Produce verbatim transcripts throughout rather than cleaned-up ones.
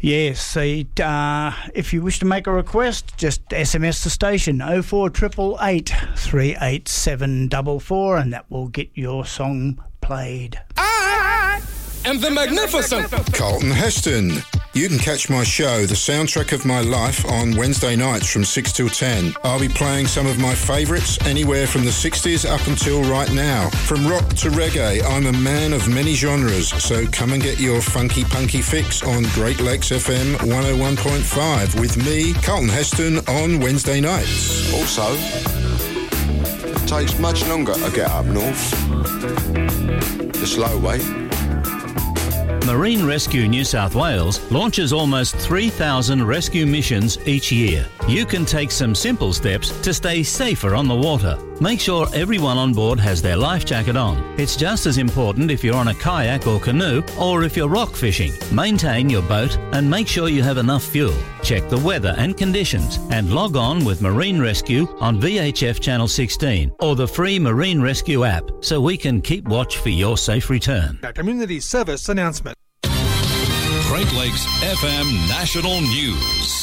Yes, it, uh, if you wish to make a request, just S M S the station oh four eight eight eight, three eight seven four four and that will get your song played. I am the magnificent Carlton Heston. You can catch my show, The Soundtrack of My Life, on Wednesday nights from six till ten. I'll be playing some of my favourites anywhere from the sixties up until right now. From rock to reggae, I'm a man of many genres, so come and get your funky punky fix on Great Lakes F M one oh one point five with me, Carlton Heston, on Wednesday nights. Also, it takes much longer to get up north. The slow way. Marine Rescue New South Wales launches almost three thousand rescue missions each year. You can take some simple steps to stay safer on the water. Make sure everyone on board has their life jacket on. It's just as important if you're on a kayak or canoe or if you're rock fishing. Maintain your boat and make sure you have enough fuel. Check the weather and conditions and log on with Marine Rescue on V H F Channel sixteen or the free Marine Rescue app so we can keep watch for your safe return. A community service announcement. Great Lakes F M National News.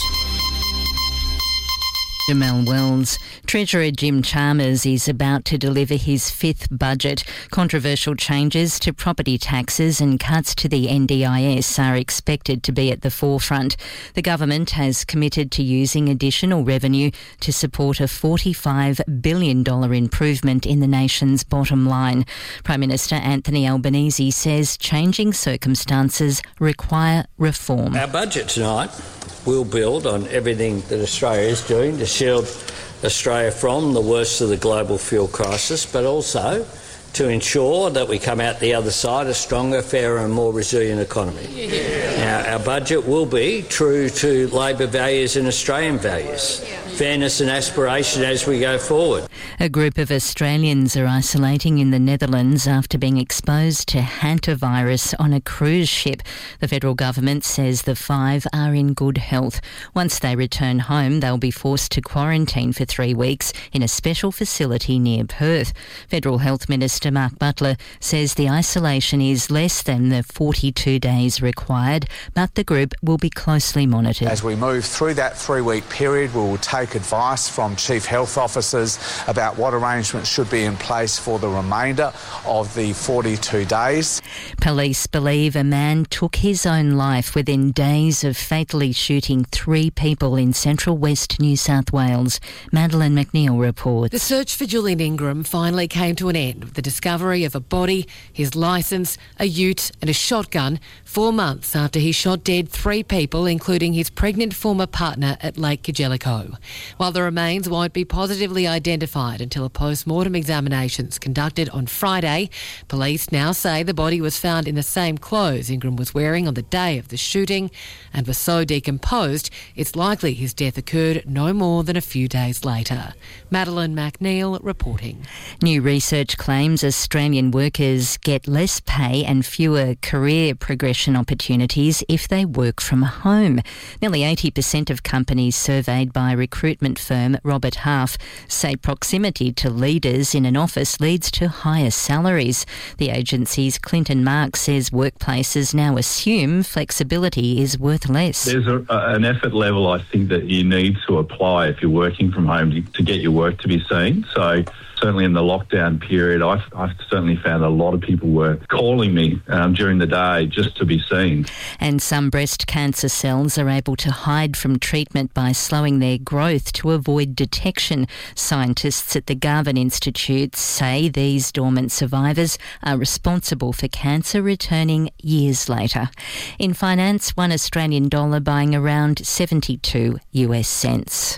Jamel Wells. Treasurer Jim Chalmers is about to deliver his fifth budget. Controversial changes to property taxes and cuts to the N D I S are expected to be at the forefront. The government has committed to using additional revenue to support a forty-five billion dollars improvement in the nation's bottom line. Prime Minister Anthony Albanese says changing circumstances require reform. Our budget tonight will build on everything that Australia is doing to shield Australia from the worst of the global fuel crisis, but also to ensure that we come out the other side a stronger, fairer and more resilient economy. Yeah. Now, our budget will be true to Labor values and Australian values, yeah. fairness and aspiration as we go forward. A group of Australians are isolating in the Netherlands after being exposed to hantavirus on a cruise ship. The federal government says the five are in good health. Once they return home, they'll be forced to quarantine for three weeks in a special facility near Perth. Federal Health Minister Mark Butler says the isolation is less than the forty-two days required, but the group will be closely monitored. As we move through that three-week period, we will take advice from chief health officers about what arrangements should be in place for the remainder of the forty-two days. Police believe a man took his own life within days of fatally shooting three people in central west New South Wales. Madeleine McNeil reports. The search for Julian Ingram finally came to an end with the discovery of a body, his licence, a ute and a shotgun four months after he shot dead three people, including his pregnant former partner at Lake Kajelico. While the remains won't be positively identified until a post-mortem examination is conducted on Friday, police now say the body was found in the same clothes Ingram was wearing on the day of the shooting and was so decomposed it's likely his death occurred no more than a few days later. Madeleine McNeil reporting. New research claims Australian workers get less pay and fewer career progression opportunities if they work from home. Nearly eighty percent of companies surveyed by recruitment firm Robert Half say proximity to leaders in an office leads to higher salaries. The agency's Clinton Marks says workplaces now assume flexibility is worth less. There's a, an effort level I think that you need to apply if you're working from home to, to get your work to be seen. So certainly in the lockdown period, I've, I've certainly found a lot of people were calling me um, during the day just to be seen. And some breast cancer cells are able to hide from treatment by slowing their growth to avoid detection. Scientists at the Garvan Institute say these dormant survivors are responsible for cancer returning years later. In finance, one Australian dollar buying around seventy-two US cents.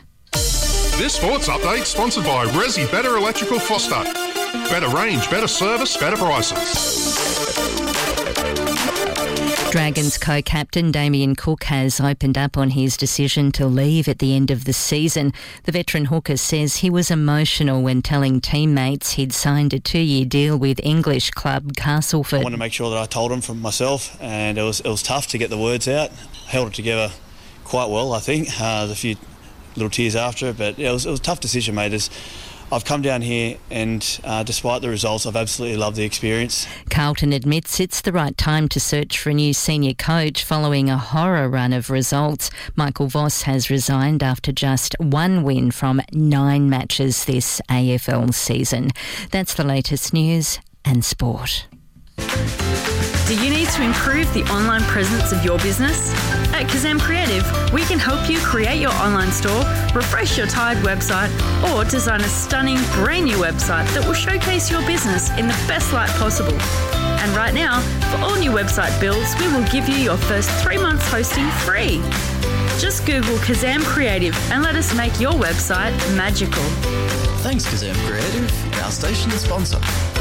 This sports update sponsored by Resi Better Electrical Foster. Better range, better service, better prices. Dragons co-captain Damien Cook has opened up on his decision to leave at the end of the season. The veteran hooker says he was emotional when telling teammates he'd signed a two-year deal with English club Castleford. I wanted to make sure that I told him for myself, and it was it was tough to get the words out. Held it together quite well, I think. Uh, there's a few little tears after it, but it was, it was a tough decision, mate. As I've come down here and uh, despite the results, I've absolutely loved the experience. Carlton admits it's the right time to search for a new senior coach following a horror run of results. Michael Voss has resigned after just one win from nine matches this A F L season. That's the latest news and sport. Do you need to improve the online presence of your business? At Kazam Creative, we can help you create your online store, refresh your tired website, or design a stunning brand new website that will showcase your business in the best light possible. And right now, for all new website builds, we will give you your first three months hosting free. Just Google Kazam Creative and let us make your website magical. Thanks, Kazam Creative, our station sponsor.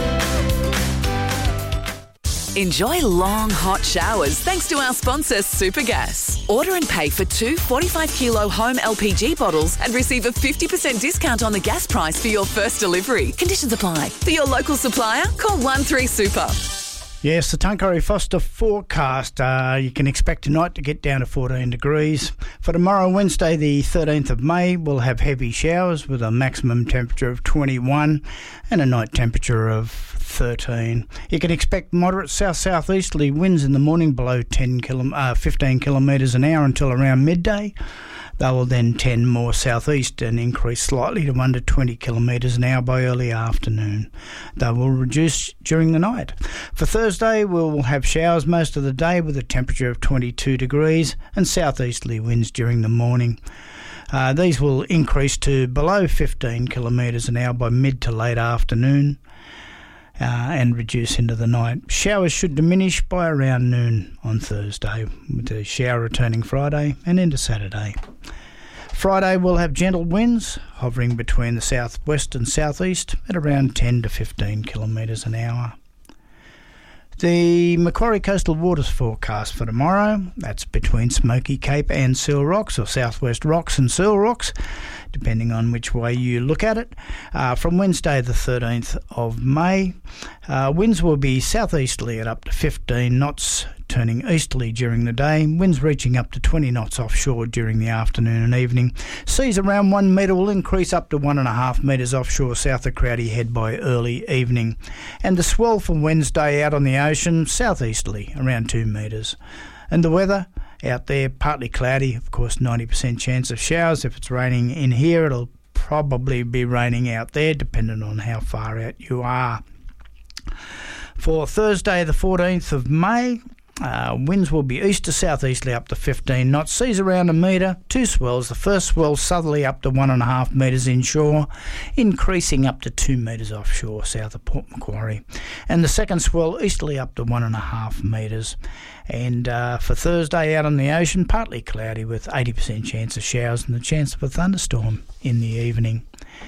Enjoy long, hot showers thanks to our sponsor, Supergas. Order and pay for two forty-five kilo home L P G bottles and receive a fifty percent discount on the gas price for your first delivery. Conditions apply. For your local supplier, call one three super. Yes, the Tuncurry Foster forecast. Uh, you can expect tonight to get down to fourteen degrees. For tomorrow, Wednesday, the thirteenth of May, we'll have heavy showers with a maximum temperature of twenty-one and a night temperature of thirteen. You can expect moderate south-southeasterly winds in the morning below ten kilo, uh, fifteen kilometres an hour until around midday. They will then tend more southeast and increase slightly to under twenty kilometres an hour by early afternoon. They will reduce during the night. For Thursday, we'll have showers most of the day with a temperature of twenty-two degrees and southeasterly winds during the morning. Uh, these will increase to below fifteen kilometres an hour by mid to late afternoon. Uh, and reduce into the night. Showers should diminish by around noon on Thursday, with the shower returning Friday and into Saturday. Friday we'll have gentle winds hovering between the southwest and southeast at around ten to fifteen kilometres an hour. The Macquarie Coastal Waters forecast for tomorrow, that's between Smoky Cape and Seal Rocks, or Southwest Rocks and Seal Rocks, depending on which way you look at it. Uh, from Wednesday the thirteenth of May, uh, winds will be southeasterly at up to fifteen knots, turning easterly during the day. Winds reaching up to twenty knots offshore during the afternoon and evening. Seas around one metre will increase up to one and a half metres offshore south of Crowdy Head by early evening. And the swell for Wednesday out on the ocean, southeasterly, around two metres. And the weather out there, partly cloudy, of course, ninety percent chance of showers. If it's raining in here, it'll probably be raining out there, depending on how far out you are. For Thursday, the fourteenth of May, Uh, winds will be east to southeasterly up to fifteen knots, seas around a metre, two swells. The first swell southerly up to one and a half metres inshore, increasing up to two metres offshore south of Port Macquarie. And the second swell easterly up to one and a half metres. And uh, for Thursday out on the ocean, partly cloudy with eighty percent chance of showers and the chance of a thunderstorm in the evening.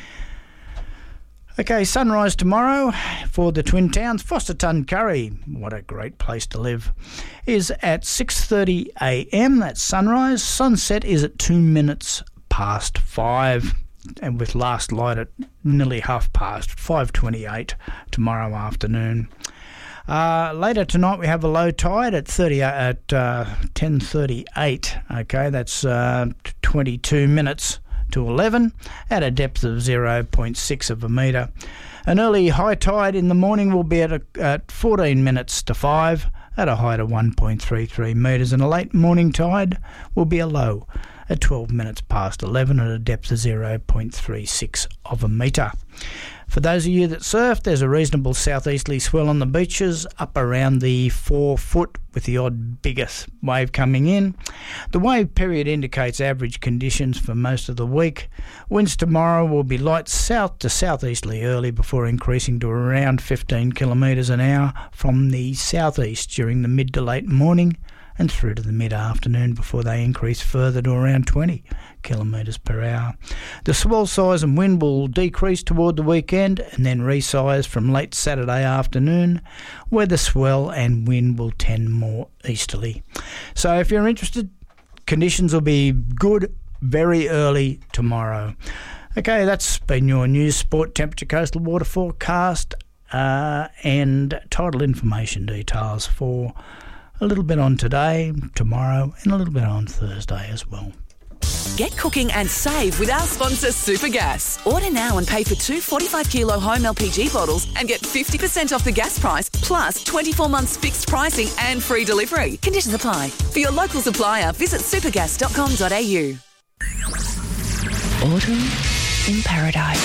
Okay, sunrise tomorrow for the Twin Towns. Foster Tuncurry, what a great place to live, is at six thirty a m. That's sunrise. Sunset is at two minutes past five, and with last light at nearly half past, five twenty-eight tomorrow afternoon. Uh, later tonight we have a low tide at thirty at uh, ten thirty-eight. Okay, that's uh, twenty-two minutes to eleven at a depth of zero point six of a metre. An early high tide in the morning will be at, a, at fourteen minutes to five at a height of one point three three metres, and a late morning tide will be a low at twelve minutes past eleven at a depth of zero point three six of a metre. For those of you that surf, there's a reasonable southeasterly swell on the beaches, up around the four foot with the odd bigger wave coming in. The wave period indicates average conditions for most of the week. Winds tomorrow will be light south to southeasterly early before increasing to around fifteen kilometres an hour from the southeast during the mid to late morning and through to the mid-afternoon before they increase further to around twenty kilometres per hour. The swell size and wind will decrease toward the weekend and then resize from late Saturday afternoon, where the swell and wind will tend more easterly. So if you're interested, conditions will be good very early tomorrow. Okay, that's been your news, sport, temperature, coastal water forecast uh, and tidal information details for a little bit on today, tomorrow, and a little bit on Thursday as well. Get cooking and save with our sponsor Supergas. Order now and pay for two forty-five kilo home L P G bottles and get fifty percent off the gas price plus twenty-four months fixed pricing and free delivery. Conditions apply. For your local supplier, visit supergas dot com dot a u. Autumn in Paradise.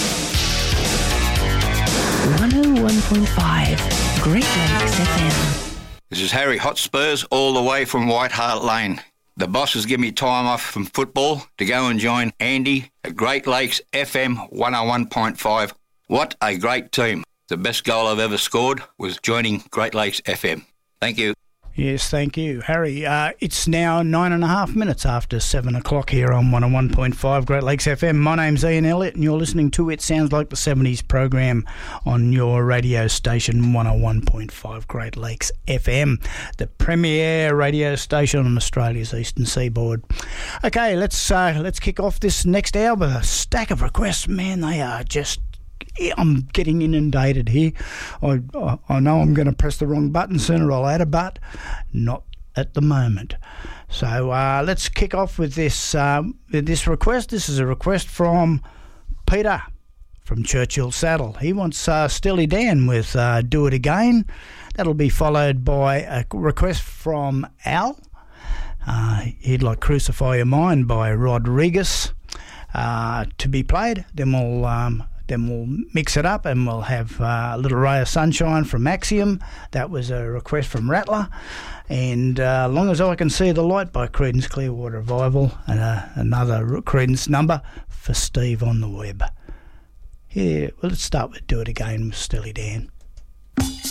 one oh one point five Great Lakes F M. This is Harry Hotspurs all the way from White Hart Lane. The bosses give me time off from football to go and join Andy at Great Lakes F M one oh one point five. What a great team. The best goal I've ever scored was joining Great Lakes F M. Thank you. Yes, thank you, Harry. Uh, it's now nine and a half minutes after seven o'clock here on one oh one point five Great Lakes F M. My name's Ian Elliott and you're listening to It Sounds Like the seventies program on your radio station one oh one point five Great Lakes F M, the premier radio station on Australia's eastern seaboard. Okay, let's uh, let's kick off this next hour with a stack of requests. Man, they are just... I'm getting inundated here. I, I, I know I'm going to press the wrong button sooner or later, but not at the moment. So uh, let's kick off with this um, with this request. This is a request from Peter from Churchill Saddle. He wants uh, Steely Dan with uh, Do It Again. That'll be followed by a request from Al. Uh, he'd like Crucify Your Mind by Rodriguez uh, to be played. Then we'll... Um, Then we'll mix it up and we'll have uh, a little ray of sunshine from Axiom. That was a request from Rattler. And uh, Long As I Can See the Light by Creedence Clearwater Revival. And uh, another Creedence number for Steve on the web. Yeah, well, let's start with Do It Again with Steely Dan.